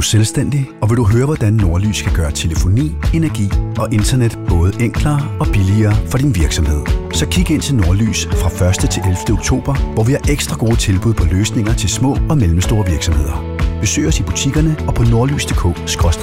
selvstændig, og vil du høre, hvordan Nordlys kan gøre telefoni, energi og internet både enklere og billigere for din virksomhed? Så kig ind til Nordlys fra 1. til 11. oktober, hvor vi har ekstra gode tilbud på løsninger til små og mellemstore virksomheder. Besøg os i butikkerne og på nordlys.dk/nordlys.